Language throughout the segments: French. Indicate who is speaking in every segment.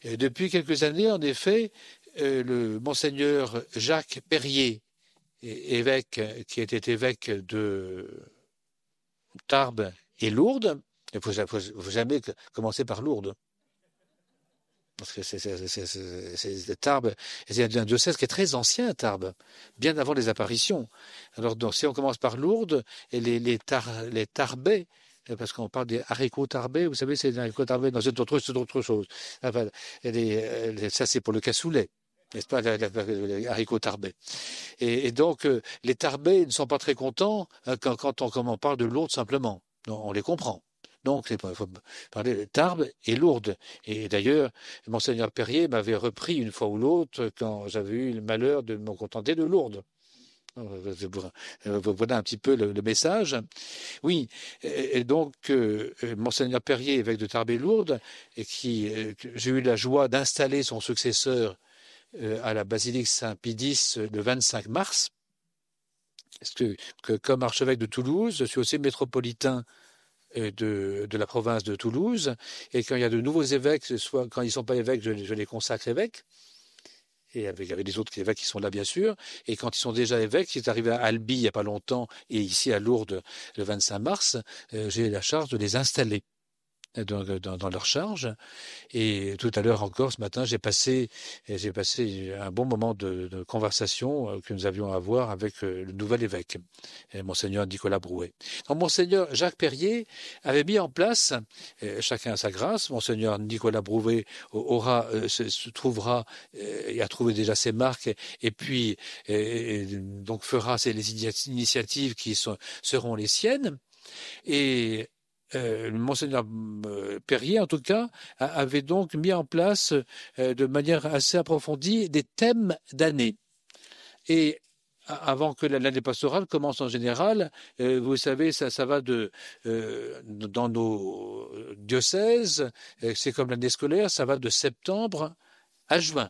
Speaker 1: Et depuis quelques années, en effet, le monseigneur Jacques Perrier, évêque, qui était évêque de Tarbes et Lourdes, il ne faut jamais commencer par Lourdes. Parce que Tarbes, c'est un diocèse qui est très ancien, Tarbes, bien avant les apparitions. Alors, donc, si on commence par Lourdes, et les Tarbais, parce qu'on parle des haricots tarbais, vous savez, c'est des haricots tarbais, non, c'est autre chose. Enfin, ça, c'est pour le cassoulet, n'est-ce pas, les haricots tarbais. Et donc, les Tarbais ne sont pas très contents quand on parle de Lourdes simplement. Non, on les comprend. Donc, il faut parler de Tarbes et Lourdes. Et d'ailleurs, Monseigneur Perrier m'avait repris une fois ou l'autre quand j'avais eu le malheur de me contenter de Lourdes. Voilà un petit peu le message. Oui, et donc, Monseigneur Perrier, évêque de Tarbes et Lourdes, et j'ai eu la joie d'installer son successeur à la basilique Saint-Pie-X le 25 mars. Parce que comme archevêque de Toulouse, je suis aussi métropolitain de la province de Toulouse. Et quand il y a de nouveaux évêques, soit quand ils ne sont pas évêques, je les consacre évêques. Et avec les autres évêques qui sont là, bien sûr. Et quand ils sont déjà évêques, qui est arrivé à Albi il n'y a pas longtemps, et ici à Lourdes le 25 mars, j'ai la charge de les installer dans leur charge. Et tout à l'heure encore, ce matin, j'ai passé un bon moment de conversation que nous avions à avoir avec le nouvel évêque, Monseigneur Nicolas Brouet. Donc, Monseigneur Jacques Perrier avait mis en place, chacun à sa grâce, Monseigneur Nicolas Brouet se trouvera et a trouvé déjà ses marques, et puis donc fera les initiatives qui seront les siennes. Et Monseigneur Perrier, en tout cas, avait donc mis en place de manière assez approfondie des thèmes d'année. Et avant que l'année pastorale commence en général, vous savez, ça va dans nos diocèses, c'est comme l'année scolaire, ça va de septembre à juin.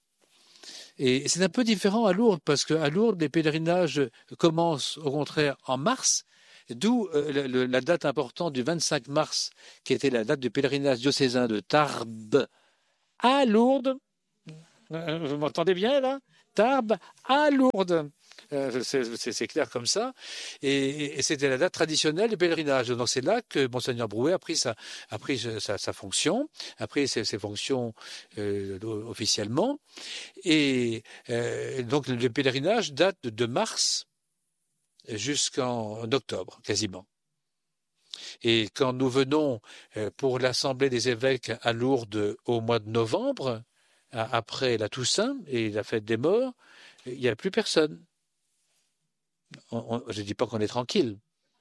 Speaker 1: Et c'est un peu différent à Lourdes, parce qu'à Lourdes, les pèlerinages commencent au contraire en mars. D'où la date importante du 25 mars, qui était la date du pèlerinage diocésain de Tarbes à Lourdes. Vous m'entendez bien là? Tarbes à Lourdes. C'est clair comme ça. Et c'était la date traditionnelle du pèlerinage. Donc c'est là que Monseigneur Brouet a pris sa fonction, a pris ses fonctions officiellement. Et donc le pèlerinage date de mars jusqu'en octobre, quasiment. Et quand nous venons pour l'Assemblée des évêques à Lourdes au mois de novembre, après la Toussaint et la fête des morts, il n'y a plus personne. Je ne dis pas qu'on est tranquille.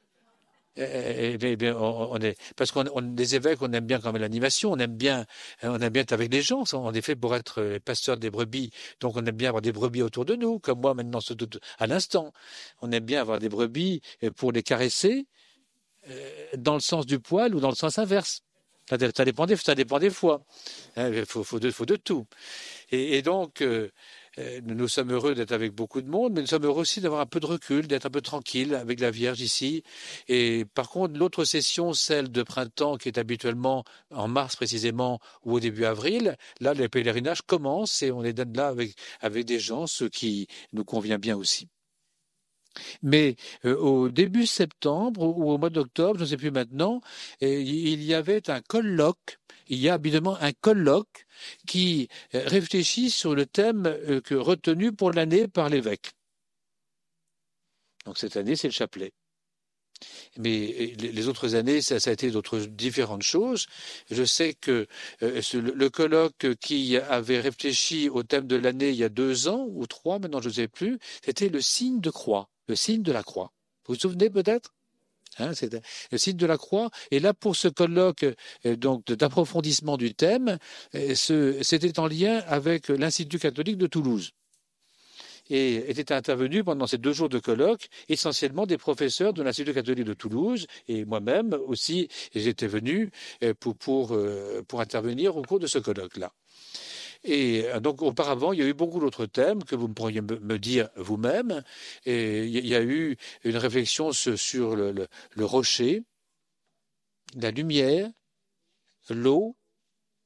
Speaker 1: Parce qu'on des évêques, on aime bien quand même l'animation, on aime bien être avec les gens. En effet, pour être pasteur des brebis, donc on aime bien avoir des brebis autour de nous, comme moi maintenant à l'instant. On aime bien avoir des brebis pour les caresser dans le sens du poil ou dans le sens inverse. Ça dépend des fois. Il faut de tout. Et donc, nous sommes heureux d'être avec beaucoup de monde, mais nous sommes heureux aussi d'avoir un peu de recul, d'être un peu tranquille avec la Vierge ici. Et par contre, l'autre session, celle de printemps, qui est habituellement en mars précisément ou au début avril, là, les pèlerinages commencent et on est là avec des gens, ce qui nous convient bien aussi. Mais au début septembre ou au mois d'octobre, je ne sais plus maintenant, il y avait un colloque, il y a évidemment un colloque qui réfléchit sur le thème retenu pour l'année par l'évêque. Donc cette année, c'est le chapelet. Mais les autres années, ça a été d'autres différentes choses. Je sais que le colloque qui avait réfléchi au thème de l'année il y a 2 ans ou 3, maintenant je ne sais plus, c'était le signe de croix, le signe de la croix. Vous vous souvenez peut-être? C'est le signe de la croix. Et là, pour ce colloque donc d'approfondissement du thème, c'était en lien avec l'Institut catholique de Toulouse. Et étaient intervenus pendant ces 2 jours de colloque, essentiellement des professeurs de l'Institut catholique de Toulouse, et moi-même aussi, j'étais venu pour intervenir au cours de ce colloque-là. Et donc, auparavant, il y a eu beaucoup d'autres thèmes que vous pourriez me dire vous-même. Et il y a eu une réflexion sur le rocher, la lumière, l'eau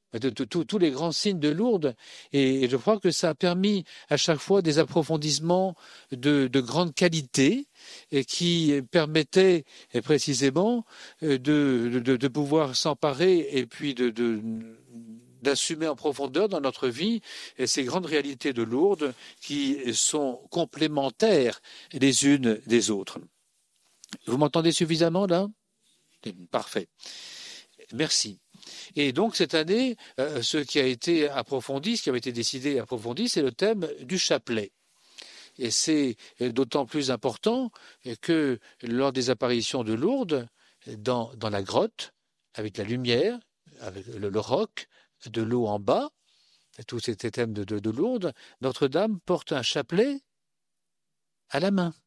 Speaker 1: tous les grands signes de Lourdes. Et je crois que ça a permis à chaque fois des approfondissements de grande qualité et qui permettaient précisément de pouvoir s'emparer et puis d'assumer en profondeur dans notre vie ces grandes réalités de Lourdes qui sont complémentaires les unes des autres. Vous m'entendez suffisamment là? Parfait. Merci. Et donc cette année, ce qui a été approfondi, ce qui avait été décidé et approfondi, c'est le thème du chapelet. Et c'est d'autant plus important que lors des apparitions de Lourdes, dans la grotte, avec la lumière, avec le roc, de l'eau en bas, tous ces thèmes de Lourdes, Notre-Dame porte un chapelet à la main.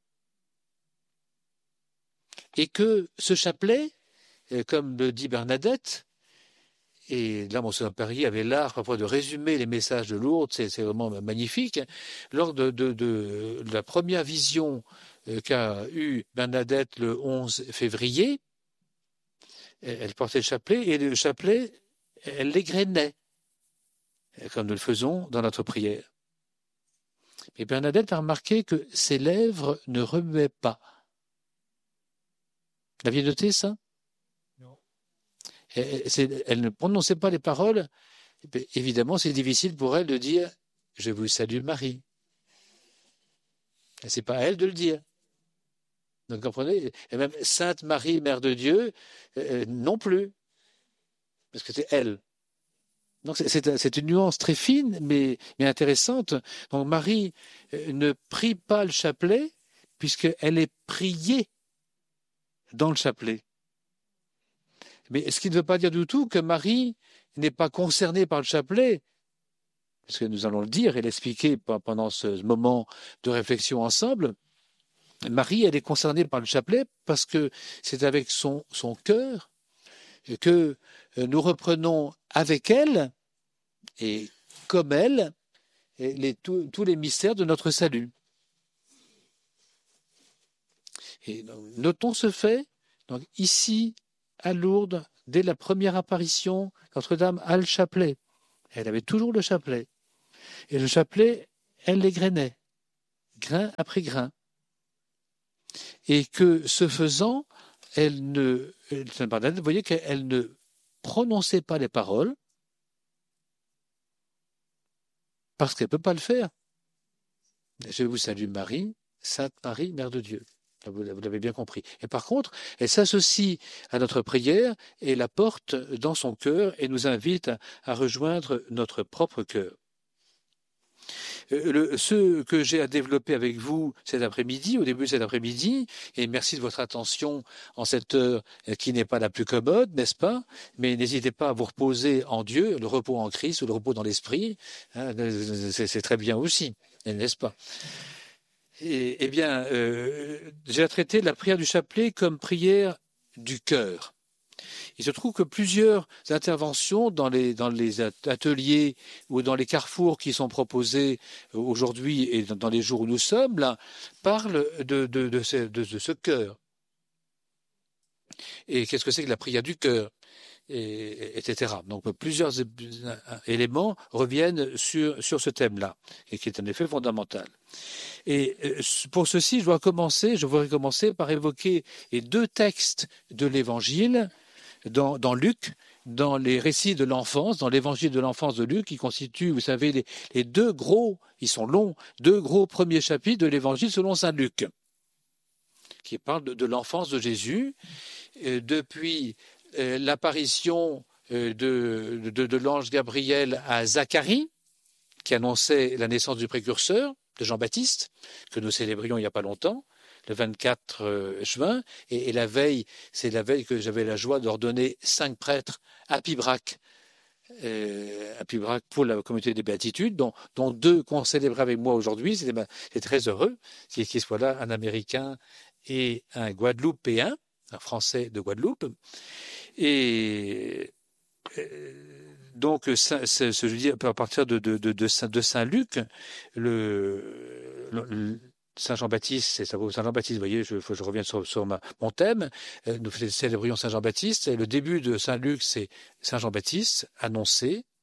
Speaker 1: Et que ce chapelet, comme le dit Bernadette, et là, Monseigneur Perrier avait l'art parfois de résumer les messages de Lourdes, c'est vraiment magnifique. Lors de la première vision qu'a eue Bernadette le 11 février, elle portait le chapelet, et le chapelet, elle l'égrenait, comme nous le faisons dans notre prière. Mais Bernadette a remarqué que ses lèvres ne remuaient pas. Vous l'aviez noté, ça? Elle ne prononçait pas les paroles. Évidemment, c'est difficile pour elle de dire « Je vous salue Marie ». Ce n'est pas à elle de le dire. Donc, comprenez, et même Sainte Marie, Mère de Dieu, non plus, parce que c'est elle. Donc, c'est une nuance très fine, mais intéressante. Donc, Marie ne prie pas le chapelet, puisqu'elle est priée dans le chapelet. Mais ce qui ne veut pas dire du tout que Marie n'est pas concernée par le chapelet, parce que nous allons le dire et l'expliquer pendant ce moment de réflexion ensemble. Marie, elle est concernée par le chapelet parce que c'est avec son cœur que nous reprenons avec elle et comme elle tous les mystères de notre salut. Et donc, notons ce fait. Donc ici, à Lourdes, dès la première apparition, Notre-Dame a le chapelet. Elle avait toujours le chapelet. Et le chapelet, elle l'égrenait, grain après grain. Et que ce faisant, vous voyez qu'elle ne prononçait pas les paroles parce qu'elle ne peut pas le faire. Je vous salue Marie, Sainte Marie, Mère de Dieu. Vous l'avez bien compris. Et par contre, elle s'associe à notre prière et la porte dans son cœur et nous invite à rejoindre notre propre cœur. Ce que j'ai à développer avec vous cet après-midi, au début de cet après-midi, et merci de votre attention en cette heure qui n'est pas la plus commode, n'est-ce pas? Mais n'hésitez pas à vous reposer en Dieu, le repos en Christ ou le repos dans l'Esprit, hein, c'est très bien aussi, n'est-ce pas? Eh bien, j'ai traité la prière du chapelet comme prière du cœur. Il se trouve que plusieurs interventions dans les ateliers ou dans les carrefours qui sont proposés aujourd'hui et dans les jours où nous sommes, là, parlent de ce cœur. Et qu'est-ce que c'est que la prière du cœur, etc. Donc plusieurs éléments reviennent sur ce thème-là, et qui est en effet fondamental. Et pour ceci, je voudrais commencer par évoquer les deux textes de l'Évangile dans Luc, dans les récits de l'enfance, dans l'évangile de l'enfance de Luc, qui constitue, vous savez, les deux gros, ils sont longs, deux gros premiers chapitres de l'évangile selon saint Luc, qui parlent de l'enfance de Jésus, depuis l'apparition de l'ange Gabriel à Zacharie, qui annonçait la naissance du précurseur, de Jean-Baptiste, que nous célébrions il n'y a pas longtemps, le 24 juin, et la veille, c'est la veille que j'avais la joie d'ordonner 5 prêtres à Pibrac pour la communauté des béatitudes, dont 2 qu'on célébrait avec moi aujourd'hui. C'est très heureux qu'il soit là, un Américain et un Guadeloupéen, un Français de Guadeloupe. Et donc, je dis, à partir de Saint-Luc, Saint Jean-Baptiste, c'est ça, Saint Jean-Baptiste, vous voyez, je reviens sur mon thème. Nous célébrions Saint Jean-Baptiste. Et le début de Saint-Luc, c'est Saint Jean-Baptiste, annoncé,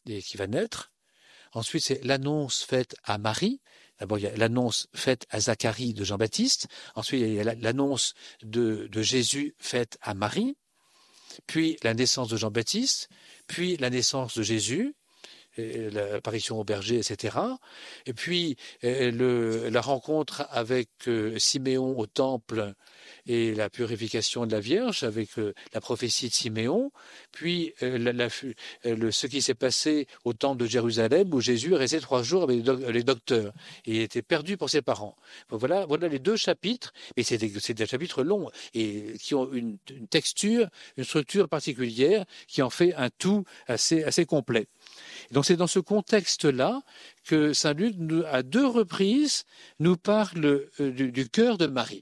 Speaker 1: et qui va naître. Ensuite, c'est l'annonce faite à Marie. D'abord, il y a l'annonce faite à Zacharie de Jean-Baptiste. Ensuite, il y a l'annonce de Jésus faite à Marie. Puis la naissance de Jean-Baptiste. Puis la naissance de Jésus. L'apparition au berger, etc. Et puis la rencontre avec Siméon au temple et la purification de la Vierge avec la prophétie de Siméon, puis ce qui s'est passé au temple de Jérusalem où Jésus est resté 3 jours avec les docteurs et était perdu pour ses parents. Voilà les 2 chapitres, mais c'est des chapitres longs et qui ont une texture, une structure particulière qui en fait un tout assez complet. Donc c'est dans ce contexte-là que saint Luc, à 2 reprises, nous parle du cœur de Marie.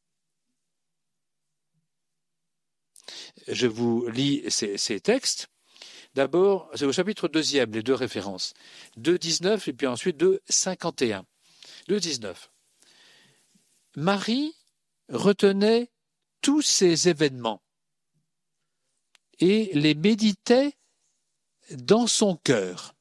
Speaker 1: Je vous lis ces textes. D'abord, c'est au chapitre 2e, les 2 références. 2,19 et puis ensuite 2,51. 2,19. Marie retenait tous ces événements et les méditait dans son cœur.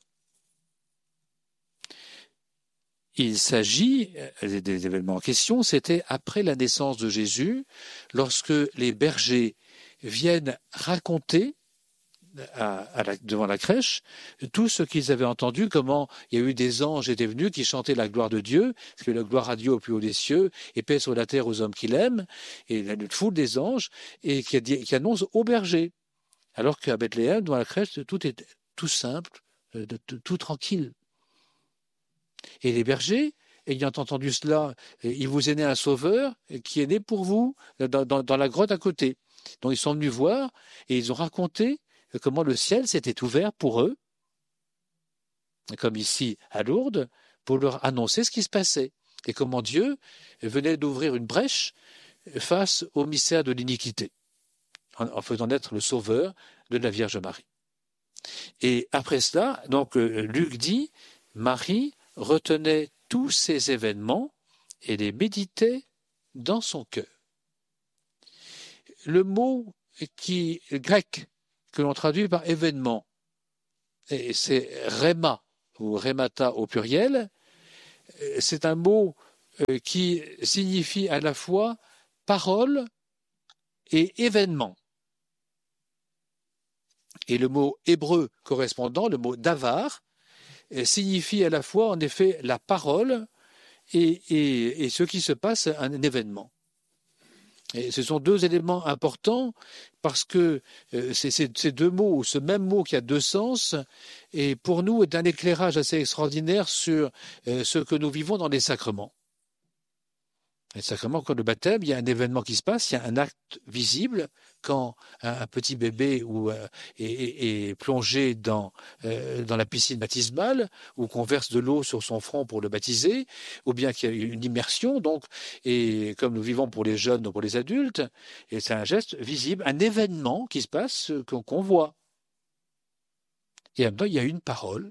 Speaker 1: Il s'agit des événements en question, c'était après la naissance de Jésus, lorsque les bergers viennent raconter devant la crèche tout ce qu'ils avaient entendu, comment il y a eu des anges étaient venus qui chantaient la gloire de Dieu, parce que la gloire à Dieu au plus haut des cieux, et paix sur la terre aux hommes qu'il aime, et il y a une foule des anges, et qui annonce aux bergers. Alors qu'à Bethléem, dans la crèche, tout est tout simple, tout tranquille. Et les bergers, ayant entendu cela, il vous est né un sauveur qui est né pour vous dans la grotte à côté. Donc ils sont venus voir et ils ont raconté comment le ciel s'était ouvert pour eux, comme ici à Lourdes, pour leur annoncer ce qui se passait et comment Dieu venait d'ouvrir une brèche face au mystère de l'iniquité, en faisant naître le sauveur de la Vierge Marie. Et après cela, donc Luc dit, Marie retenait tous ces événements et les méditait dans son cœur. Le mot grec que l'on traduit par événement, et c'est rhéma ou rhémata au pluriel, c'est un mot qui signifie à la fois parole et événement. Et le mot hébreu correspondant, le mot davar, signifie à la fois en effet la parole et ce qui se passe, un événement. Et ce sont 2 éléments importants parce que ces 2 mots, ou ce même mot qui a 2 sens, et pour nous est un éclairage assez extraordinaire sur ce que nous vivons dans les sacrements. Les sacrements, comme le baptême, il y a un événement qui se passe, il y a un acte visible quand un petit bébé est plongé dans la piscine baptismale ou qu'on verse de l'eau sur son front pour le baptiser, ou bien qu'il y a une immersion, donc, et comme nous vivons pour les jeunes ou pour les adultes, et c'est un geste visible, un événement qui se passe qu'on voit. Et en même temps, il y a une parole.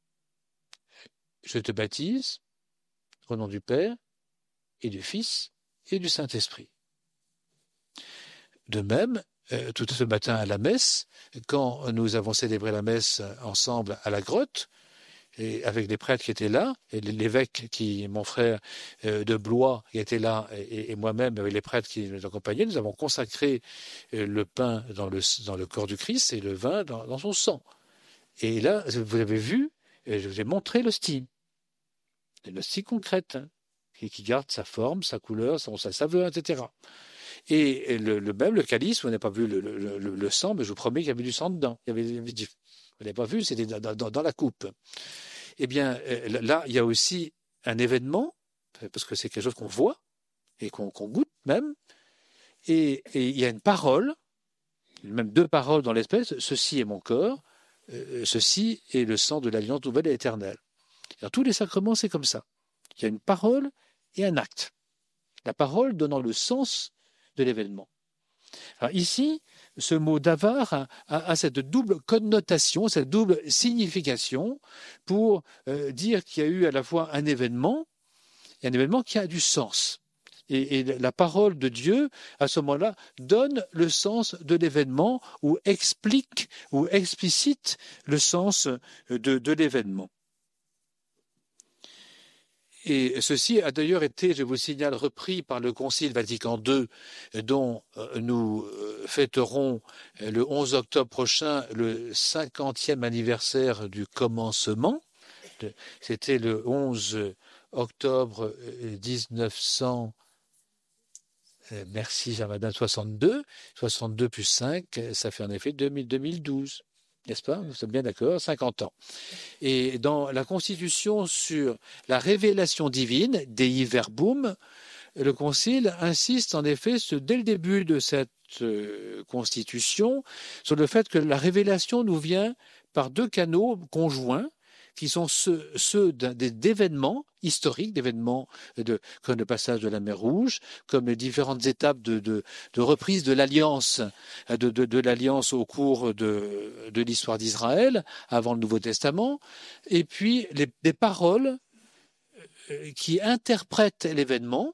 Speaker 1: Je te baptise au nom du Père et du Fils et du Saint-Esprit. De même, tout ce matin à la messe, quand nous avons célébré la messe ensemble à la grotte, et avec les prêtres qui étaient là, et l'évêque, mon frère de Blois, qui était là, et moi-même, avec les prêtres qui nous accompagnaient, nous avons consacré le pain dans le corps du Christ et le vin dans son sang. Et là, vous avez vu, je vous ai montré l'hostie concrète, qui garde sa forme, sa couleur, sa saveur, etc. Et le calice, vous n'avez pas vu le sang, mais je vous promets qu'il y avait du sang dedans. Vous n'avez pas vu, c'était dans la coupe. Eh bien, là, il y a aussi un événement, parce que c'est quelque chose qu'on voit et qu'on goûte même, et il y a une parole, même 2 paroles dans l'espèce, ceci est mon corps, ceci est le sang de l'alliance nouvelle et éternelle. Dans tous les sacrements, c'est comme ça. Il y a une parole et un acte. La parole donnant le sens de l'événement. Alors ici, ce mot davar a cette double connotation, cette double signification pour dire qu'il y a eu à la fois un événement et un événement qui a du sens. Et la parole de Dieu, à ce moment-là, donne le sens de l'événement ou explique ou explicite le sens de l'événement. Et ceci a d'ailleurs été, je vous signale, repris par le Concile Vatican II, dont nous fêterons le 11 octobre prochain le 50e anniversaire du commencement. C'était le 11 octobre 1900. Merci Jean-Madame, 62. 62 plus 5, ça fait en effet 2012. N'est-ce pas? Nous sommes bien d'accord, 50 ans. Et dans la Constitution sur la révélation divine, Dei Verbum, le Concile insiste en effet dès le début de cette Constitution sur le fait que la révélation nous vient par deux canaux conjoints qui sont ceux d'événements historiques, d'événements comme le passage de la mer Rouge, comme les différentes étapes de reprise de l'alliance, de l'alliance au cours de l'histoire d'Israël, avant le Nouveau Testament, et puis des paroles qui interprètent l'événement.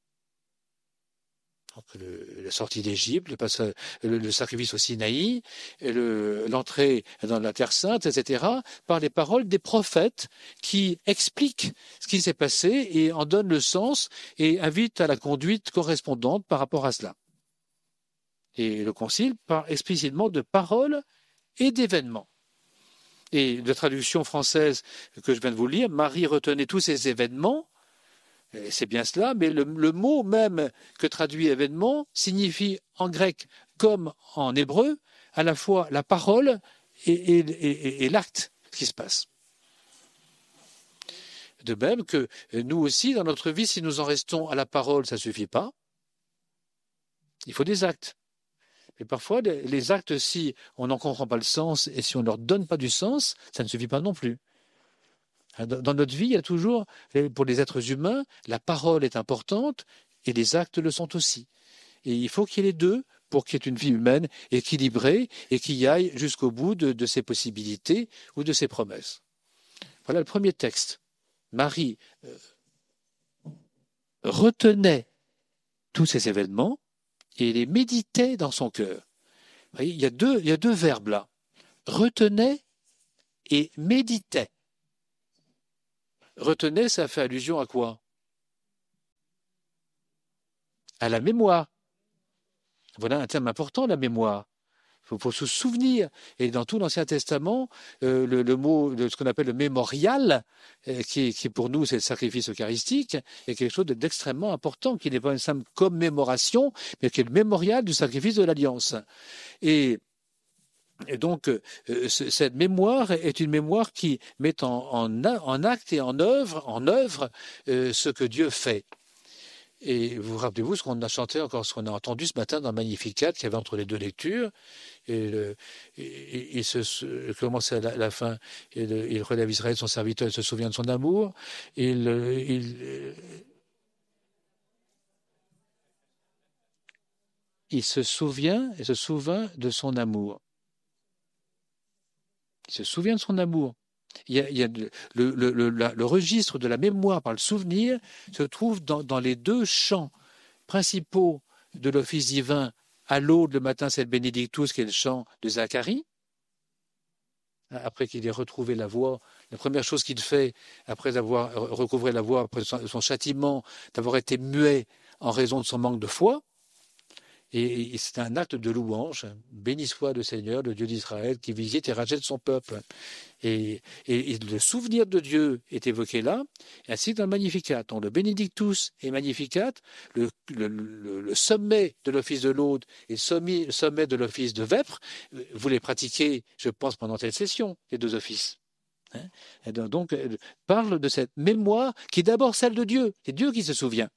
Speaker 1: La sortie d'Égypte, le sacrifice au Sinaï, l'entrée dans la Terre Sainte, etc., par les paroles des prophètes qui expliquent ce qui s'est passé et en donnent le sens et invitent à la conduite correspondante par rapport à cela. Et le Concile parle explicitement de paroles et d'événements. Et la traduction française que je viens de vous lire, Marie retenait tous ces événements. C'est bien cela, mais le mot même que traduit événement signifie en grec comme en hébreu à la fois la parole et l'acte qui se passe. De même que nous aussi, dans notre vie, si nous en restons à la parole, ça ne suffit pas. Il faut des actes. Et parfois, les actes, si on n'en comprend pas le sens et si on ne leur donne pas du sens, ça ne suffit pas non plus. Dans notre vie, il y a toujours, pour les êtres humains, la parole est importante et les actes le sont aussi. Et il faut qu'il y ait les deux pour qu'il y ait une vie humaine équilibrée et qui aille jusqu'au bout de ses possibilités ou de ses promesses. Voilà le premier texte. Marie retenait tous ces événements et les méditait dans son cœur. Vous voyez, il y a deux verbes là. Retenait et méditait. Retenait, ça fait allusion à quoi? À la mémoire. Voilà un terme important, la mémoire. Il faut se souvenir. Et dans tout l'Ancien Testament, le mot, ce qu'on appelle le mémorial, qui pour nous c'est le sacrifice eucharistique, est quelque chose d'extrêmement important, qui n'est pas une simple commémoration, mais qui est le mémorial du sacrifice de l'Alliance. Et donc, cette mémoire est une mémoire qui met en acte et en œuvre ce que Dieu fait. Et vous rappelez-vous ce qu'on a chanté encore, ce qu'on a entendu ce matin dans Magnificat, qu'il y avait entre les deux lectures. Il commence à la fin, il relève Israël, son serviteur, il se souvient de son amour. Il se souvient et se souvint de son amour. Il se souvient de son amour. Il y a le registre de la mémoire par le souvenir se trouve dans les deux chants principaux de l'office divin. À l'aube, le matin, c'est le Benedictus, qui est le chant de Zacharie. Après qu'il ait retrouvé la voix, la première chose qu'il fait, après avoir recouvré la voix, après son châtiment, d'avoir été muet en raison de son manque de foi. Et c'est un acte de louange. Béni soit le Seigneur, le Dieu d'Israël, qui visite et rachète son peuple. Et le souvenir de Dieu est évoqué là, ainsi que dans le Magnificat. Donc le Benedictus et Magnificat, le sommet de l'office de l'Aude et le sommet de l'office de Vêpres, vous les pratiquez, je pense, pendant cette session, les deux offices. Et donc, parle de cette mémoire qui est d'abord celle de Dieu. C'est Dieu qui se souvient.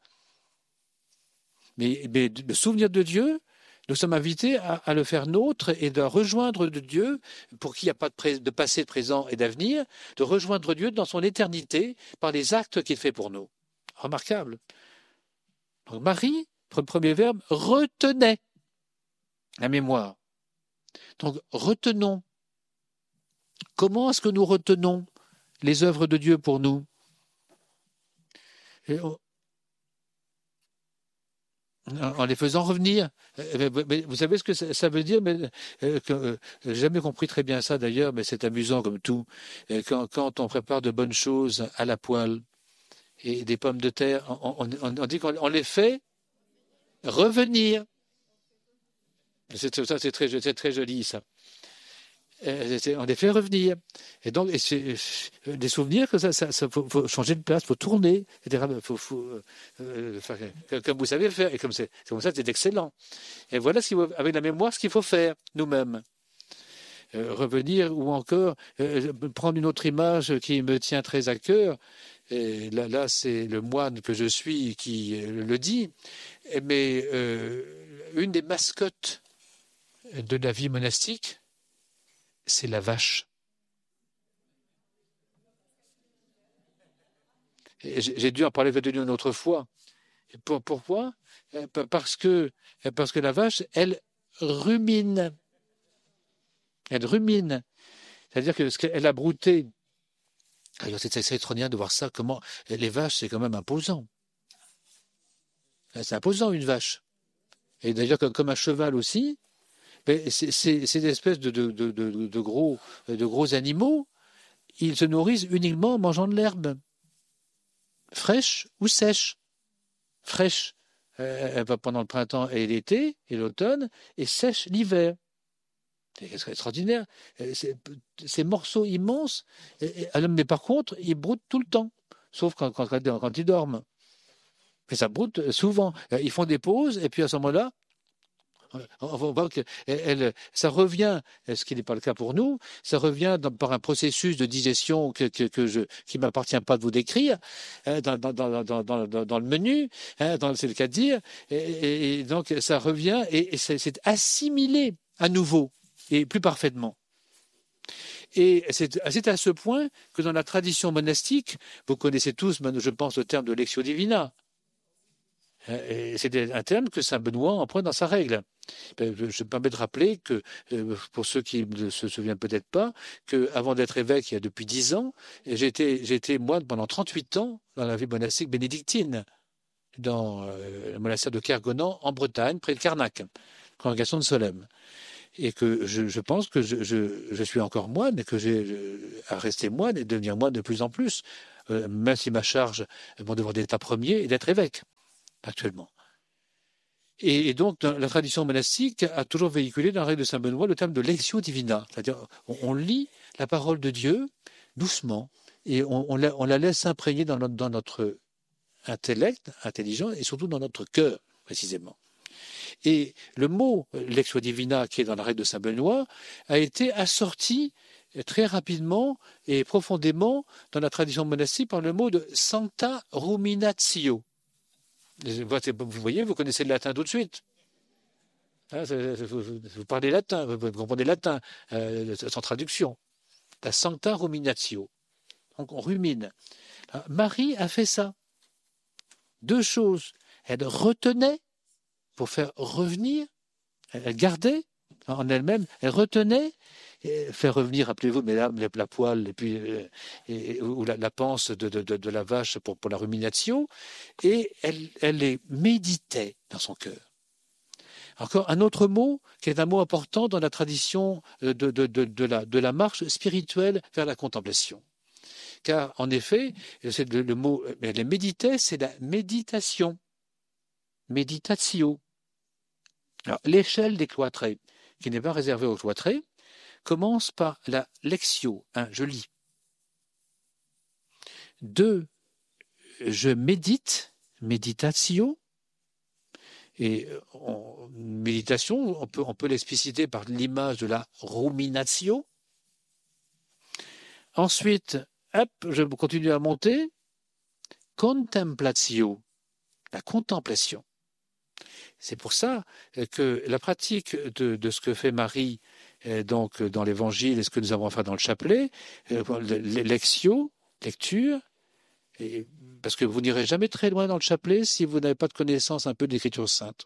Speaker 1: Mais le souvenir de Dieu, nous sommes invités à le faire nôtre et de rejoindre de Dieu, pour qu'il n'y a pas de passé, de présent et d'avenir, de rejoindre Dieu dans son éternité par les actes qu'il fait pour nous. Remarquable. Donc Marie, premier verbe, retenait la mémoire. Donc retenons. Comment est-ce que nous retenons les œuvres de Dieu pour nous? en les faisant revenir. Mais vous savez ce que ça veut dire, mais j'ai jamais compris très bien ça d'ailleurs, mais c'est amusant comme tout. Quand on prépare de bonnes choses à la poêle et des pommes de terre, on dit qu'on les fait revenir. C'est très joli ça. On les fait revenir. Et donc, c'est des souvenirs que ça faut changer de place, faut tourner, etc. Comme vous savez faire, et comme ça, c'est excellent. Et voilà avec la mémoire ce qu'il faut faire nous-mêmes. Revenir ou encore prendre une autre image qui me tient très à cœur. Et là, c'est le moine que je suis qui le dit. Mais une des mascottes de la vie monastique, c'est la vache. J'ai dû en parler avec une autre fois. Pourquoi? Parce que la vache, elle rumine. Elle rumine. C'est-à-dire que ce qu'elle a brouté. C'est extraordinaire de voir ça. Comment les vaches, c'est quand même imposant. C'est imposant une vache. Et d'ailleurs, comme un cheval aussi, c'est des espèces de gros animaux. Ils se nourrissent uniquement en mangeant de l'herbe, fraîche ou sèche. Fraîche pendant le printemps et l'été et l'automne, et sèche l'hiver. C'est extraordinaire. Ces morceaux immenses, mais par contre, ils broutent tout le temps, sauf quand ils dorment. Mais ça broute souvent. Ils font des pauses, et puis à ce moment-là, on voit que ça revient, ce qui n'est pas le cas pour nous, ça revient par un processus de digestion qui ne m'appartient pas de vous décrire, dans le menu, c'est le cas de dire, et donc ça revient et c'est assimilé à nouveau et plus parfaitement. Et c'est à ce point que dans la tradition monastique, vous connaissez tous, je pense, le terme de lectio divina. C'est un terme que saint Benoît empruinte dans sa règle. Je me permets de rappeler que, pour ceux qui ne se souviennent peut-être pas, qu'avant d'être évêque, il y a depuis 10 ans, j'ai été moine pendant 38 ans dans la vie monastique bénédictine, dans le monastère de Kergonan, en Bretagne, près de Carnac, congrégation de Solesmes. Et que je pense que je suis encore moine et que j'ai à rester moine et devenir moine de plus en plus, même si ma charge, mon devoir d'état premier est d'être évêque actuellement. Et donc, la tradition monastique a toujours véhiculé dans la règle de saint Benoît le terme de lectio divina, c'est-à-dire on lit la parole de Dieu doucement et on la laisse s'imprégner dans notre intellect, intelligent, et surtout dans notre cœur, précisément. Et le mot lectio divina, qui est dans la règle de saint Benoît, a été assorti très rapidement et profondément dans la tradition monastique par le mot de sancta ruminatio. Vous voyez, vous connaissez le latin tout de suite. Vous parlez latin, vous comprenez latin, sans traduction. La sancta ruminatio. Donc on rumine. Marie a fait ça. Deux choses. Elle retenait pour faire revenir, elle gardait en elle-même, elle retenait, faire revenir, rappelez-vous, mesdames, la poêle et puis ou la panse de la vache pour la ruminatio, et elle les méditait dans son cœur. Encore un autre mot qui est un mot important dans la tradition de la marche spirituelle vers la contemplation. Car en effet, c'est le mot, les méditait, c'est la méditation. Meditatio. Alors, l'échelle des cloîtrés, qui n'est pas réservée aux cloîtrés, commence par la lectio. 1, je lis. 2, je médite, meditatio. Et méditation, on peut l'expliciter par l'image de la ruminatio. Ensuite, hop, je continue à monter. Contemplatio, la contemplation. C'est pour ça que la pratique de ce que fait Marie donc dans l'Évangile et ce que nous avons à faire dans le chapelet, lectio, lecture, parce que vous n'irez jamais très loin dans le chapelet si vous n'avez pas de connaissance un peu de l'Écriture sainte.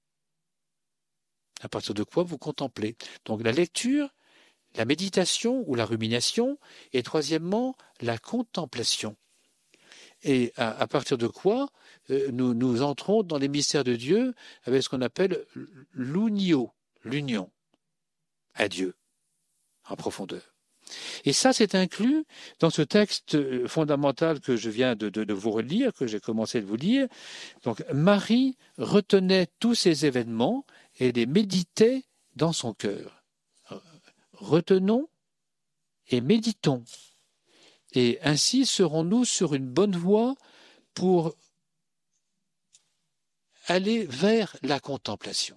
Speaker 1: À partir de quoi vous contemplez. Donc la lecture, la méditation ou la rumination, et troisièmement, la contemplation. Et à partir de quoi nous entrons dans les mystères de Dieu avec ce qu'on appelle l'unio, l'union à Dieu en profondeur. Et ça, c'est inclus dans ce texte fondamental que je viens de vous relire, que j'ai commencé de vous lire. Donc, Marie retenait tous ces événements et les méditait dans son cœur. Retenons et méditons. Et ainsi serons-nous sur une bonne voie pour aller vers la contemplation,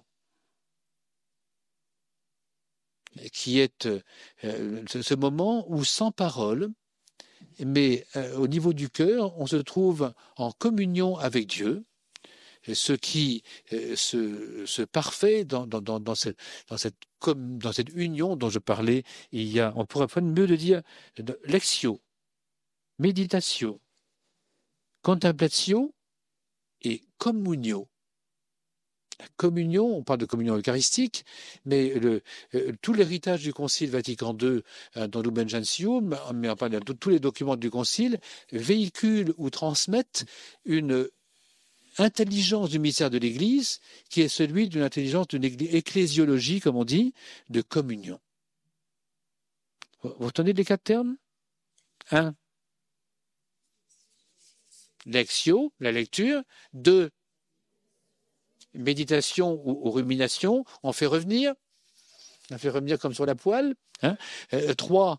Speaker 1: qui est ce moment où, sans parole, mais au niveau du cœur, on se trouve en communion avec Dieu, ce qui se parfait dans cette union dont je parlais il y a, on pourrait mieux de dire, lectio, méditation, contemplation et communio. La communion, on parle de communion eucharistique, mais tout l'héritage du Concile Vatican II dans Lumen Gentium, mais enfin, tous les documents du Concile, véhiculent ou transmettent une intelligence du mystère de l'Église qui est celui d'une intelligence d'une ecclésiologie, comme on dit, de communion. Vous retenez les 4 termes? 1. Lectio, la lecture. 2. Méditation ou rumination, on fait revenir comme sur la poêle. 3,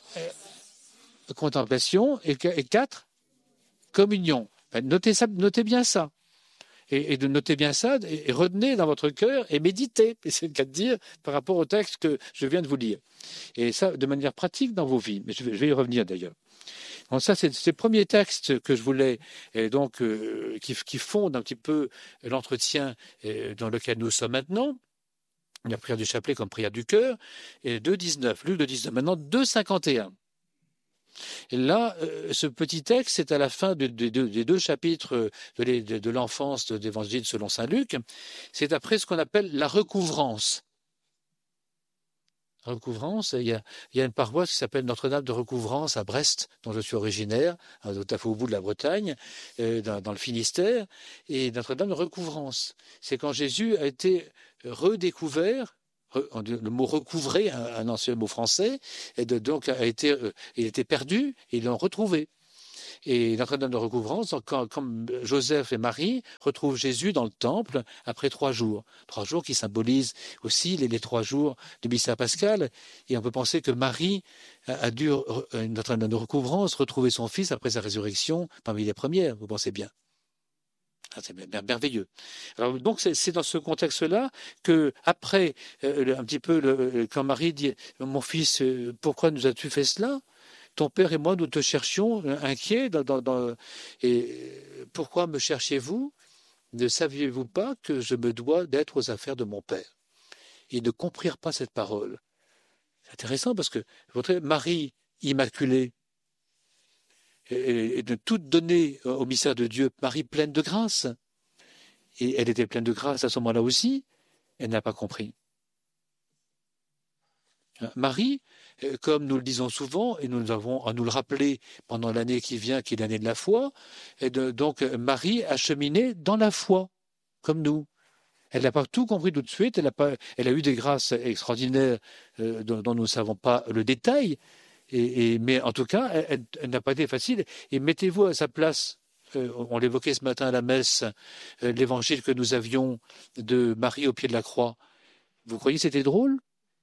Speaker 1: contemplation. Et 4, communion. Notez bien ça. Et de noter bien ça, et retenez dans votre cœur et méditez, et c'est le cas de dire par rapport au texte que je viens de vous lire. Et ça, de manière pratique dans vos vies. Mais je vais y revenir d'ailleurs. Donc ça, c'est le premier texte que je voulais, et donc, qui fonde un petit peu l'entretien dans lequel nous sommes maintenant. La prière du chapelet comme prière du cœur, et 2,19, Luc 2,19. Maintenant, 2,51. Et là, ce petit texte, c'est à la fin des 2 chapitres de l'enfance de l'Évangile selon saint Luc. C'est après ce qu'on appelle la recouvrance. Recouvrance, il y a une paroisse qui s'appelle Notre-Dame de Recouvrance à Brest, dont je suis originaire, tout à fait au bout de la Bretagne, dans le Finistère. Et Notre-Dame de Recouvrance, c'est quand Jésus a été redécouvert. Le mot recouvrer, un ancien mot français, et donc il était perdu et ils l'ont retrouvé. Et Notre-Dame de Recouvrance, comme Joseph et Marie retrouvent Jésus dans le temple après 3 jours. 3 jours qui symbolisent aussi les 3 jours du mystère pascal. Et on peut penser que Marie a dû, Notre-Dame de Recouvrance, retrouver son fils après sa résurrection parmi les premières, vous pensez bien. C'est merveilleux. Alors, donc c'est dans ce contexte-là que après un petit peu quand Marie dit mon fils, pourquoi nous as-tu fait cela? Ton père et moi nous te cherchions inquiets et pourquoi me cherchiez-vous? Ne saviez-vous pas que je me dois d'être aux affaires de mon père? Ils ne comprirent pas cette parole. C'est intéressant parce que votre Marie immaculée et de tout donner au mystère de Dieu, Marie pleine de grâce. Et elle était pleine de grâce à ce moment-là aussi, elle n'a pas compris. Marie, comme nous le disons souvent, et nous avons à nous le rappeler pendant l'année qui vient, qui est l'année de la foi, donc Marie a cheminé dans la foi, comme nous. Elle n'a pas tout compris tout de suite, elle a eu des grâces extraordinaires dont nous ne savons pas le détail, mais en tout cas, elle n'a pas été facile. Et mettez-vous à sa place. On l'évoquait ce matin à la messe, l'évangile que nous avions de Marie au pied de la croix. Vous croyez que c'était drôle?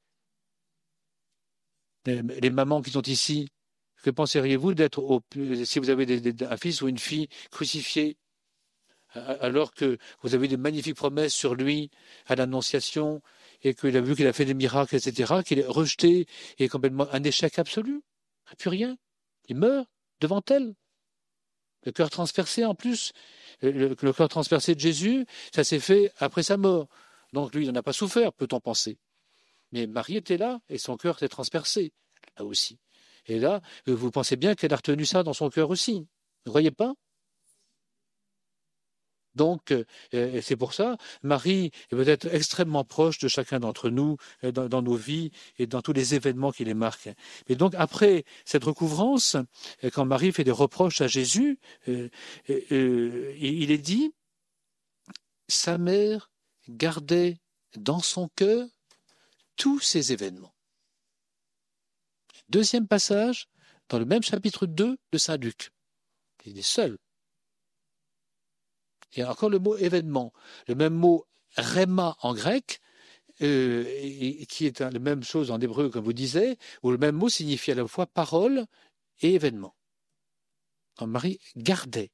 Speaker 1: Les mamans qui sont ici, que penseriez-vous d'être, si vous avez un fils ou une fille crucifié, alors que vous avez des magnifiques promesses sur lui à l'Annonciation, et qu'il a vu qu'il a fait des miracles, etc., qu'il est rejeté et complètement un échec absolu, plus rien. Il meurt devant elle. Le cœur transpercé en plus. Le cœur transpercé de Jésus, ça s'est fait après sa mort. Donc lui, il n'en a pas souffert, peut-on penser. Mais Marie était là et son cœur s'est transpercé, là aussi. Et là, vous pensez bien qu'elle a retenu ça dans son cœur aussi. Vous ne croyez pas? Donc, c'est pour ça, Marie est peut-être extrêmement proche de chacun d'entre nous dans nos vies et dans tous les événements qui les marquent. Et donc, après cette recouvrance, quand Marie fait des reproches à Jésus, il est dit, sa mère gardait dans son cœur tous ces événements. Deuxième passage, dans le même chapitre 2 de Saint Luc. Il est seul. Il y a encore le mot événement, le même mot rhéma en grec, qui est la même chose en hébreu, comme vous disiez, où le même mot signifie à la fois parole et événement. Donc, Marie gardait.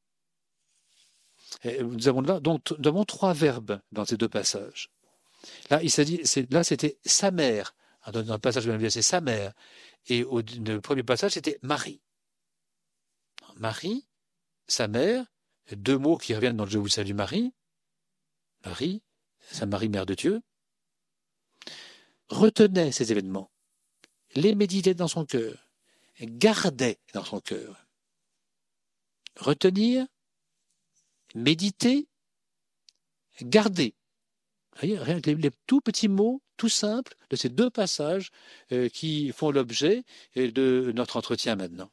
Speaker 1: Et nous avons là donc trois verbes dans ces deux passages. Là, c'était sa mère. Dans le passage de c'est sa mère. Et le premier passage, c'était Marie. Marie, sa mère, deux mots qui reviennent dans le Je vous salue Marie. Marie, Sainte Marie, Mère de Dieu, retenait ces événements, les méditait dans son cœur, gardait dans son cœur. Retenir, méditer, garder. Rien que les tout petits mots, tout simples, de ces deux passages qui font l'objet de notre entretien maintenant.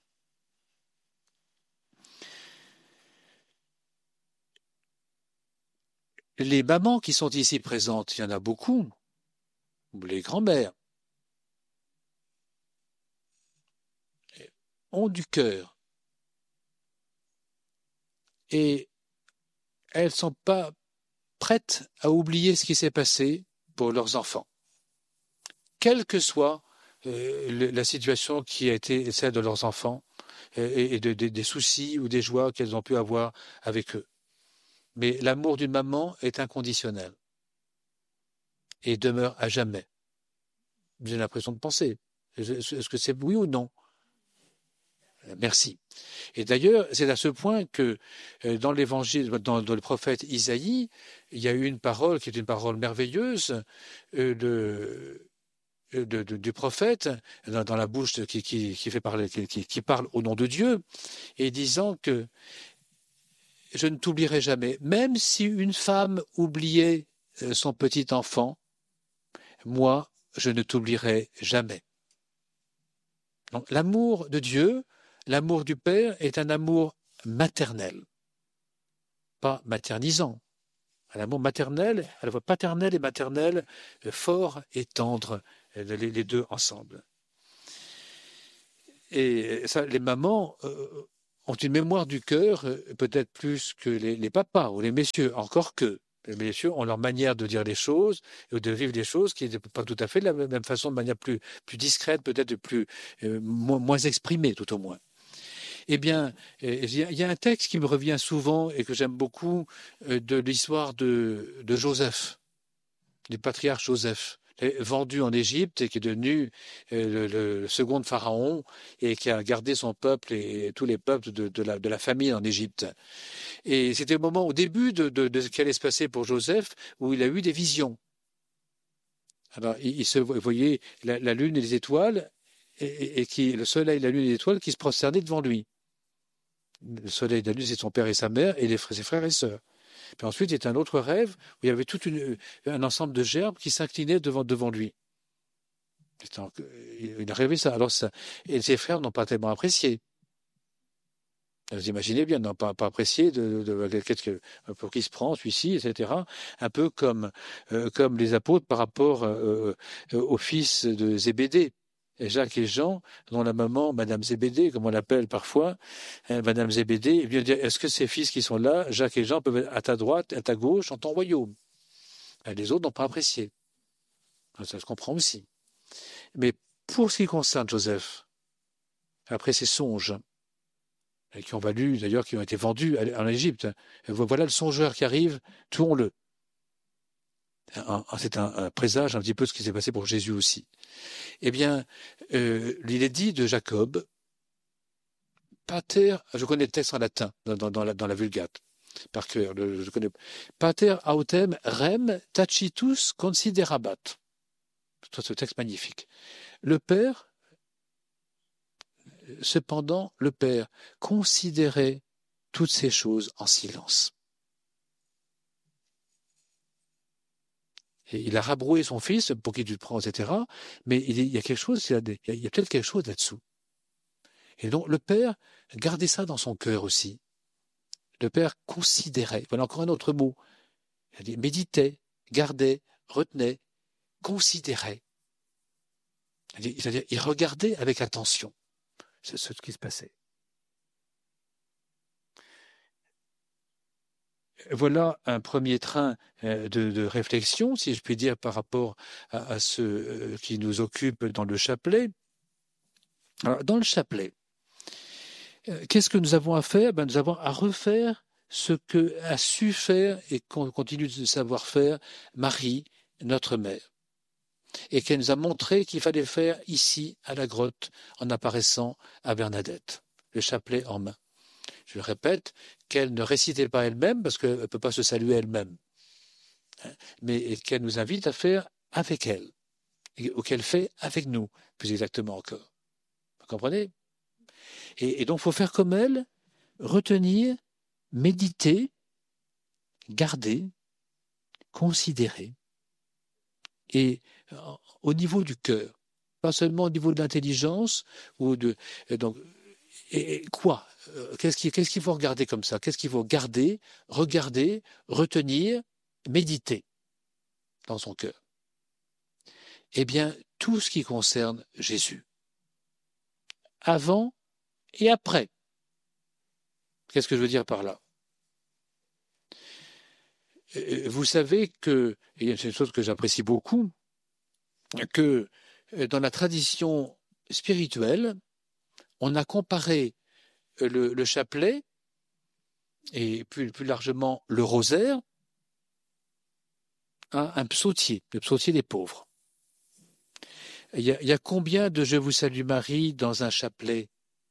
Speaker 1: Les mamans qui sont ici présentes, il y en a beaucoup, les grands-mères, ont du cœur. Et elles ne sont pas prêtes à oublier ce qui s'est passé pour leurs enfants. Quelle que soit la situation qui a été celle de leurs enfants et des soucis ou des joies qu'elles ont pu avoir avec eux. Mais l'amour d'une maman est inconditionnel et demeure à jamais. J'ai l'impression de penser. Est-ce que c'est oui ou non? Merci. Et d'ailleurs, c'est à ce point que dans l'évangile, dans le prophète Isaïe, il y a eu une parole qui est une parole merveilleuse du prophète dans la bouche qui parle au nom de Dieu, et disant que je ne t'oublierai jamais, même si une femme oubliait son petit enfant, moi, je ne t'oublierai jamais. Donc, l'amour de Dieu, l'amour du Père est un amour maternel, pas maternisant. Un amour maternel, à la fois paternel et maternel, fort et tendre, les deux ensemble. Et ça, les mamans ont une mémoire du cœur peut-être plus que les papas ou les messieurs, encore que les messieurs ont leur manière de dire les choses et de vivre les choses qui n'est pas tout à fait de la même façon, de manière plus discrète, peut-être moins exprimée tout au moins. Eh bien, il y a un texte qui me revient souvent et que j'aime beaucoup de l'histoire de Joseph, du patriarche Joseph, vendu en Égypte et qui est devenu le second pharaon et qui a gardé son peuple et tous les peuples de la famille en Égypte. Et c'était au moment, au début de ce qui allait se passer pour Joseph, où il a eu des visions. Alors, il se voyait la lune et les étoiles, et le soleil, la lune et les étoiles qui se prosternaient devant lui. Le soleil et la lune, c'est son père et sa mère, et ses frères et sœurs. Puis ensuite, il y a un autre rêve où il y avait tout un ensemble de gerbes qui s'inclinaient devant lui. Il a rêvé ça. Alors et ses frères n'ont pas tellement apprécié. Vous imaginez bien, n'ont pas apprécié pour qui se prend, celui-ci, etc. Un peu comme les apôtres par rapport au fils de Zébédée. Et Jacques et Jean, dont la maman, Madame Zébédée, comme on l'appelle parfois, Madame Zébédée, vient dire, est-ce que ces fils qui sont là, Jacques et Jean, peuvent être à ta droite, à ta gauche, dans ton royaume? Les autres n'ont pas apprécié. Ça se comprend aussi. Mais pour ce qui concerne Joseph, après ses songes, qui ont valu, d'ailleurs, qui ont été vendus en Égypte, voilà le songeur qui arrive, tuons-le. C'est un présage un petit peu de ce qui s'est passé pour Jésus aussi. Eh bien, il est dit de Jacob, Pater, je connais le texte en latin, dans la Vulgate, par cœur, je connais. Pater autem rem tacitus considerabat. Ce texte magnifique. Le Père, cependant, le Père considérait toutes ces choses en silence. Et il a rabroué son fils pour qui tu te prends, etc. Mais il y a quelque chose, il y a peut-être quelque chose là-dessous. Et donc le père gardait ça dans son cœur aussi. Le père considérait, voilà encore un autre mot, il méditait, gardait, retenait, considérait. C'est-à-dire, il regardait avec attention ce qui se passait. Voilà un premier train de réflexion, si je puis dire, par rapport à ce qui nous occupe dans le chapelet. Alors, dans le chapelet, qu'est-ce que nous avons à faire? Nous avons à refaire ce que a su faire et qu'on continue de savoir faire Marie, notre mère, et qu'elle nous a montré qu'il fallait faire ici, à la grotte, en apparaissant à Bernadette, le chapelet en main. Je le répète, qu'elle ne récitait pas elle-même, parce qu'elle ne peut pas se saluer elle-même, mais qu'elle nous invite à faire avec elle, ou qu'elle fait avec nous, plus exactement encore. Vous comprenez? Et donc, il faut faire comme elle, retenir, méditer, garder, considérer. Et au niveau du cœur, pas seulement au niveau de l'intelligence, ou de. Donc, et quoi? Qu'est-ce qu'il faut regarder comme ça? Qu'est-ce qu'il faut garder, regarder, retenir, méditer dans son cœur? Eh bien, tout ce qui concerne Jésus. Avant et après. Qu'est-ce que je veux dire par là? Vous savez que, et c'est une chose que j'apprécie beaucoup, que dans la tradition spirituelle, on a comparé le chapelet et plus largement le rosaire à un psautier, le psautier des pauvres. Il y a combien de Je vous salue Marie dans un chapelet?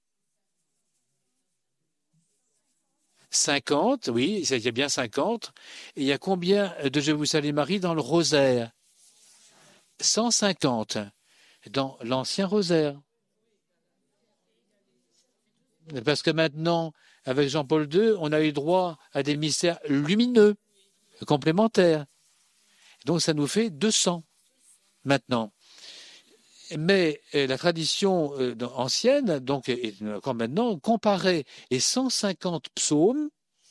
Speaker 1: 50, oui, il y a bien 50. Et il y a combien de Je vous salue Marie dans le rosaire? 150 dans l'ancien rosaire. Parce que maintenant, avec Jean-Paul II, on a eu droit à des mystères lumineux, complémentaires. Donc ça nous fait 200 maintenant. Mais la tradition ancienne, donc encore maintenant, comparait les 150 psaumes,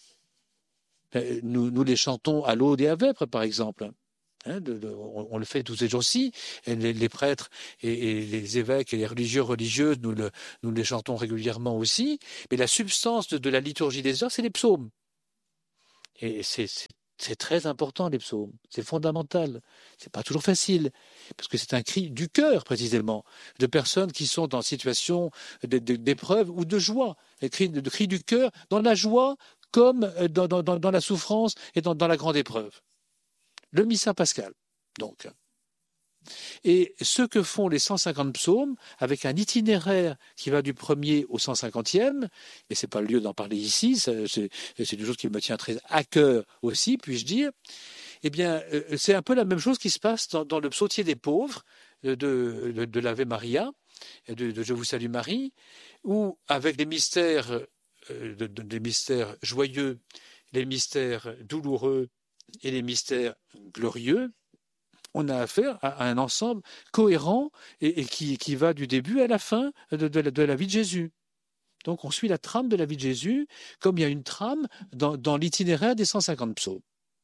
Speaker 1: nous les chantons à l'aude et à vêpres, par exemple. On le fait tous ces jours-ci. Les prêtres et les évêques et les religieuses, nous les chantons régulièrement aussi. Mais la substance de la liturgie des heures, c'est les psaumes. Et c'est très important, les psaumes. C'est fondamental. C'est pas toujours facile, parce que c'est un cri du cœur, précisément, de personnes qui sont dans situation d'épreuve ou de joie. Le cri du cœur, dans la joie comme dans la souffrance et dans la grande épreuve. Le missa pascal, donc. Et ce que font les 150 psaumes, avec un itinéraire qui va du premier au 150e, et ce n'est pas le lieu d'en parler ici, c'est une chose qui me tient très à cœur aussi, puis-je dire, eh bien, c'est un peu la même chose qui se passe dans le psautier des pauvres de l'Ave Maria, de Je vous salue Marie, où avec les mystères, des mystères joyeux, les mystères douloureux, et les mystères glorieux, on a affaire à un ensemble cohérent et qui va du début à la fin de la vie de Jésus. Donc on suit la trame de la vie de Jésus comme il y a une trame dans l'itinéraire des 150 psaumes.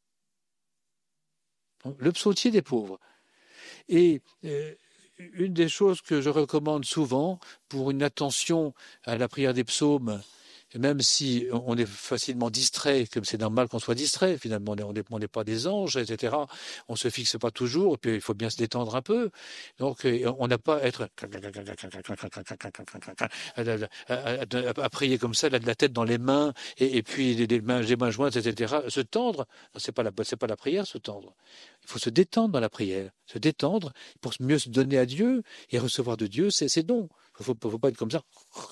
Speaker 1: Le psautier des pauvres. Et une des choses que je recommande souvent pour une attention à la prière des psaumes, même si on est facilement distrait, comme c'est normal qu'on soit distrait, finalement, on n'est pas des anges, etc. On ne se fixe pas toujours, et puis il faut bien se détendre un peu. Donc, on n'a pas à être à prier comme ça, la tête dans les mains, et puis les mains jointes, etc. Se tendre, c'est pas la prière, se tendre. Il faut se détendre dans la prière, se détendre pour mieux se donner à Dieu et recevoir de Dieu ses dons. Il ne faut pas être comme ça.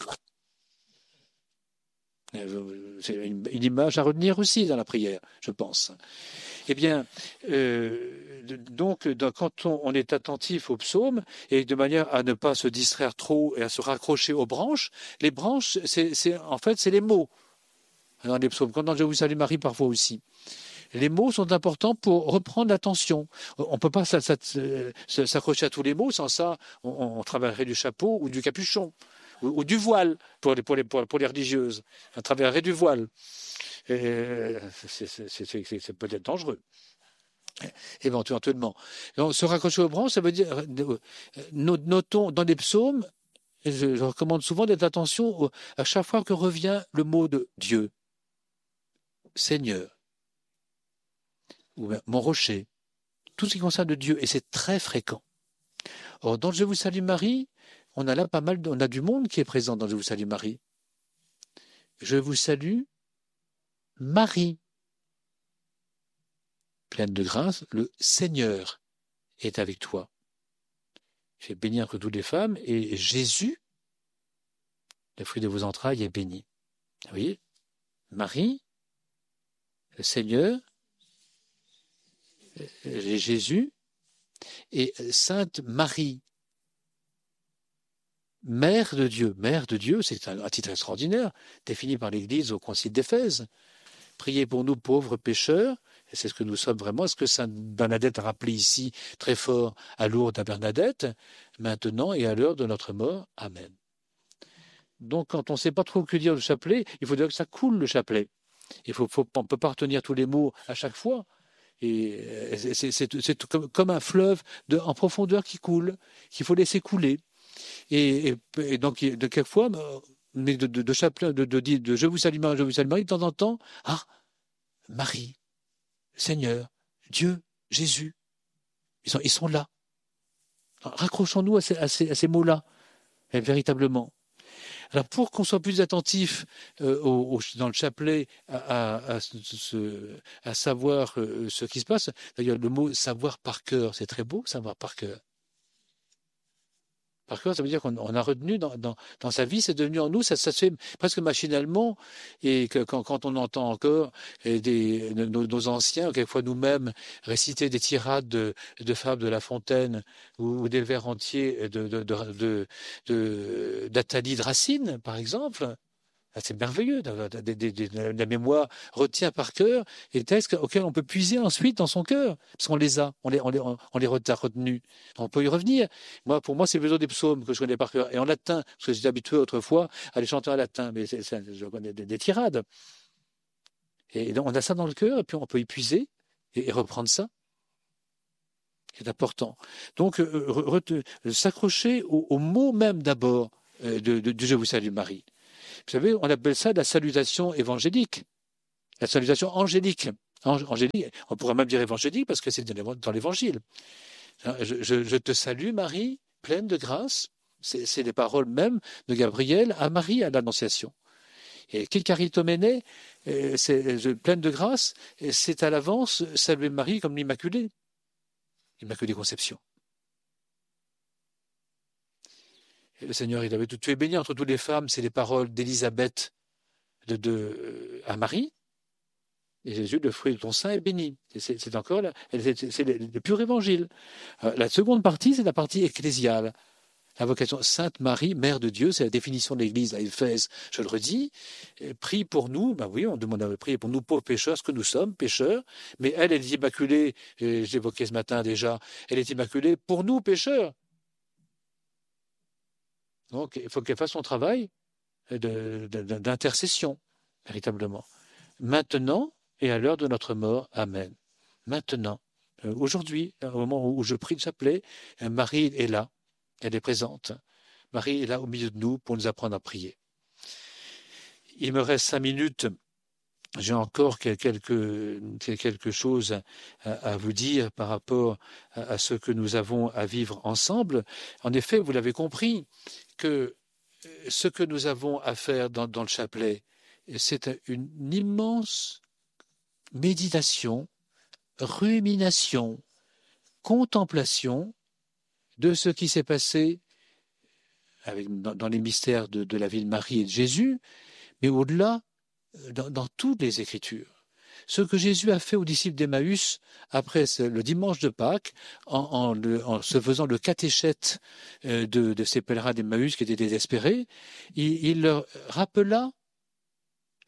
Speaker 1: C'est une image à retenir aussi dans la prière, je pense. Eh bien, donc, quand on est attentif aux psaumes, et de manière à ne pas se distraire trop et à se raccrocher aux branches, les branches, en fait, c'est les mots dans les psaumes. Quand dans Je vous salue Marie, parfois aussi. Les mots sont importants pour reprendre l'attention. On ne peut pas s'accrocher à tous les mots, sans ça, on travaillerait du chapeau ou du capuchon, ou du voile pour les religieuses. On travaillerait du voile. C'est peut-être dangereux, éventuellement. Donc, se raccrocher aux branches, ça veut dire, notons dans les psaumes, je recommande souvent d'être attention à chaque fois que revient le mot de Dieu, Seigneur, ou mon rocher, tout ce qui concerne Dieu, et c'est très fréquent. Or, dans Je vous salue Marie, on a là on a du monde qui est présent dans Je vous salue Marie. Je vous salue Marie, pleine de grâce, le Seigneur est avec toi. Tu es bénie entre toutes les femmes, et Jésus, le fruit de vos entrailles, est béni. Vous voyez, Marie, le Seigneur, Jésus, et Sainte Marie, Mère de Dieu. Mère de Dieu, c'est un titre extraordinaire, défini par l'Église au Concile d'Éphèse. Priez pour nous pauvres pécheurs, et c'est ce que nous sommes vraiment, ce que Sainte Bernadette a rappelé ici très fort à Lourdes à Bernadette, maintenant et à l'heure de notre mort. Amen. Donc quand on ne sait pas trop que dire le chapelet, il faut dire que ça coule le chapelet. On ne peut pas retenir tous les mots à chaque fois. Et c'est comme un fleuve en profondeur qui coule, qu'il faut laisser couler. Et donc, de quelquefois, mais de chapelet, de Je vous salue Marie, de temps en temps, Marie, Seigneur, Dieu, Jésus, ils sont là. Raccrochons-nous à ces mots-là, véritablement. Alors, pour qu'on soit plus attentif dans le chapelet à savoir ce qui se passe, d'ailleurs, le mot savoir par cœur, c'est très beau, savoir par cœur. Par cœur, ça veut dire qu'on a retenu dans sa vie, c'est devenu en nous, ça se fait presque machinalement, et que quand on entend encore nos anciens, quelquefois nous-mêmes, réciter des tirades de fables de La Fontaine ou des vers entiers d'Athalie de Racine, par exemple. C'est merveilleux, la mémoire retient par cœur les textes auxquels on peut puiser ensuite dans son cœur, parce qu'on les a, on les a retenus. On peut y revenir. Pour moi, c'est plutôt des psaumes que je connais par cœur, et en latin, parce que j'étais habitué autrefois à les chanter en latin, mais je connais des tirades. Et donc, on a ça dans le cœur, et puis on peut y puiser et reprendre ça. C'est important. Donc, s'accrocher au mot même d'abord du Je vous salue Marie. Vous savez, on appelle ça la salutation évangélique, la salutation angélique. Angélique, on pourrait même dire évangélique parce que c'est dans l'évangile. Je te salue, Marie, pleine de grâce. C'est les paroles même de Gabriel à Marie à l'Annonciation. Et Kilcaritomene, pleine de grâce, c'est à l'avance saluer Marie comme l'Immaculée Conception. Et le Seigneur, il avait tout. Tu es bénie entre toutes les femmes, c'est les paroles d'Élisabeth à Marie. Et Jésus, le fruit de ton sein, est béni. C'est encore c'est le pur évangile. La seconde partie, c'est la partie ecclésiale. L'invocation Sainte Marie, Mère de Dieu, c'est la définition de l'Église à Éphèse. Je le redis, prie pour nous. Oui, on demande à prier pour nous pauvres pécheurs, ce que nous sommes, pécheurs. Mais elle est immaculée. J'évoquais ce matin déjà. Elle est immaculée pour nous, pécheurs. Donc, il faut qu'elle fasse son travail d'intercession, véritablement. Maintenant et à l'heure de notre mort. Amen. Maintenant, aujourd'hui, au moment où je prie le chapelet, Marie est là, elle est présente. Marie est là au milieu de nous pour nous apprendre à prier. Il me reste 5 minutes. J'ai encore quelque chose à vous dire par rapport à ce que nous avons à vivre ensemble. En effet, vous l'avez compris, que ce que nous avons à faire dans le chapelet, c'est une immense méditation, rumination, contemplation de ce qui s'est passé dans les mystères de la vie de Marie et de Jésus, mais au-delà, dans toutes les Écritures. Ce que Jésus a fait aux disciples d'Emmaüs après le dimanche de Pâques, en se faisant le catéchète de ces pèlerins d'Emmaüs qui étaient désespérés, il leur rappela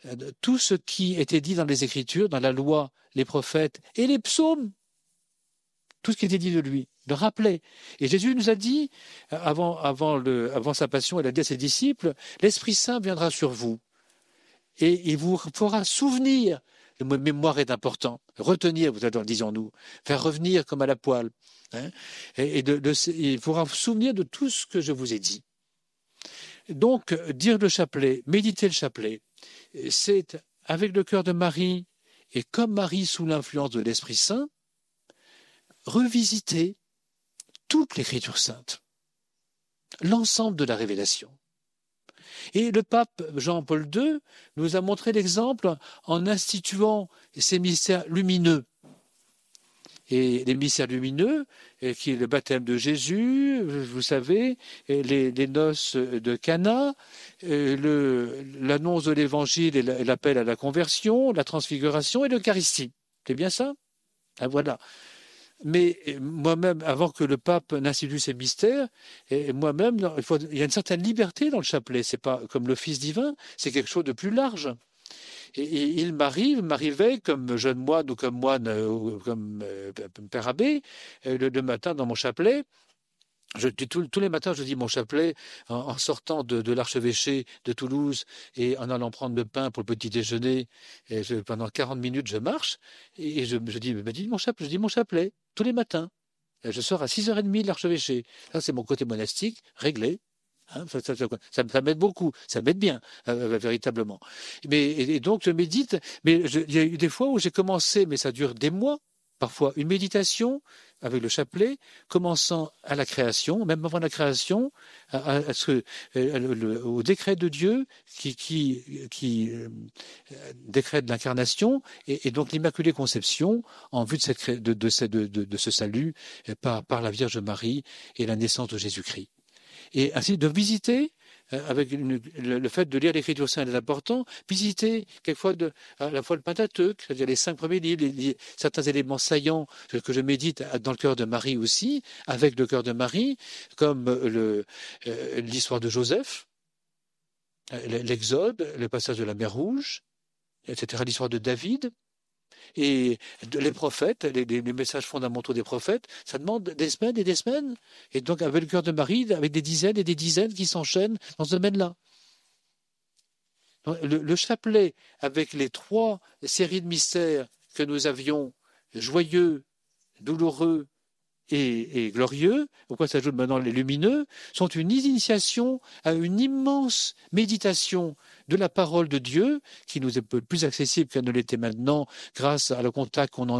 Speaker 1: tout ce qui était dit dans les Écritures, dans la loi, les prophètes et les psaumes, tout ce qui était dit de lui, le rappelait. Et Jésus nous a dit, avant sa passion, il a dit à ses disciples, l'Esprit Saint viendra sur vous et il vous fera souvenir. Le mot mémoire est important. Retenir, disons-nous, faire revenir comme à la poêle. Hein, il faudra vous souvenir de tout ce que je vous ai dit. Donc, dire le chapelet, méditer le chapelet, c'est avec le cœur de Marie et comme Marie sous l'influence de l'Esprit Saint, revisiter toute l'Écriture sainte, l'ensemble de la révélation. Et le pape Jean-Paul II nous a montré l'exemple en instituant ces mystères lumineux. Et les mystères lumineux, qui est le baptême de Jésus, vous savez, les noces de Cana, l'annonce de l'Évangile et l'appel à la conversion, la transfiguration et l'Eucharistie. C'est bien ça? Ah, voilà. Mais moi-même, avant que le pape n'institue ces mystères, moi-même, il y a une certaine liberté dans le chapelet. C'est pas comme l'office divin, c'est quelque chose de plus large. Et il m'arrivait comme jeune moine ou comme moine, ou comme père abbé, le matin dans mon chapelet. Tous les matins, je dis mon chapelet en sortant de l'archevêché de Toulouse et en allant prendre le pain pour le petit déjeuner. Et pendant 40 minutes, je marche et je dis mon chapelet tous les matins. Et je sors à 6h30 de l'archevêché. Ça, c'est mon côté monastique réglé. Hein, ça m'aide beaucoup, ça m'aide bien, véritablement. Et donc, je médite, mais il y a eu des fois où j'ai commencé, mais ça dure des mois, parfois, une méditation avec le chapelet, commençant à la création, même avant la création, au décret de Dieu qui décrète l'incarnation et donc l'Immaculée Conception en vue de ce salut par la Vierge Marie et la naissance de Jésus-Christ. Et ainsi de visiter, avec le fait de lire l'Écriture sainte est important, visiter quelquefois à la fois le Pentateuque, c'est-à-dire les 5 premiers livres, certains éléments saillants que je médite dans le cœur de Marie aussi, avec le cœur de Marie, comme l'histoire de Joseph, l'Exode, le passage de la mer Rouge, etc., l'histoire de David. Et les prophètes, les messages fondamentaux des prophètes, ça demande des semaines et des semaines. Et donc, avec le cœur de Marie, avec des dizaines et des dizaines qui s'enchaînent dans ce domaine-là. Le chapelet, avec les 3 séries de mystères que nous avions, joyeux, douloureux et glorieux, auquel s'ajoutent maintenant les lumineux, sont une initiation à une immense méditation de la parole de Dieu, qui nous est plus accessible qu'elle ne l'était maintenant grâce à le contact qu'on en